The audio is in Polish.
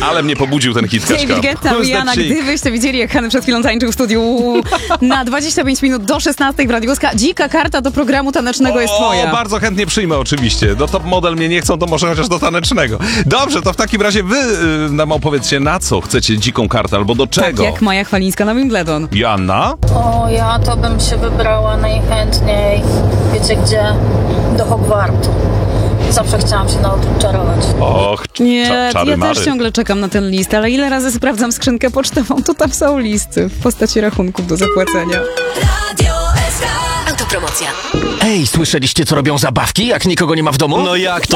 Ale mnie pobudził ten hit, Kaśka. David Guetta, Rihanna, gdybyście widzieli, jak Hany przed chwilą tańczył w studiu na 25 minut do 16 w Radiu SK. Dzika karta do programu tanecznego jest twoja. Bardzo chętnie przyjmę oczywiście. Do Top Model mnie nie chcą, to może chociaż do tanecznego. Dobrze, to w takim razie wy nam opowiedzcie, na co chcecie dziką kartę albo do czego. Tak jak Maja Chwalińska na Wimbledon. Joanna? O, ja to bym się wybrała najchętniej, wiecie gdzie? Do Hogwartu. Zawsze chciałam się nauczyć czarować. Och, Nie, czary ja mary. też ciągle czekam na ten list, ale ile razy sprawdzam skrzynkę pocztową, to tam są listy w postaci rachunków do zapłacenia. Radio SK. Autopromocja. Ej, słyszeliście, co robią zabawki, jak nikogo nie ma w domu? No jak to?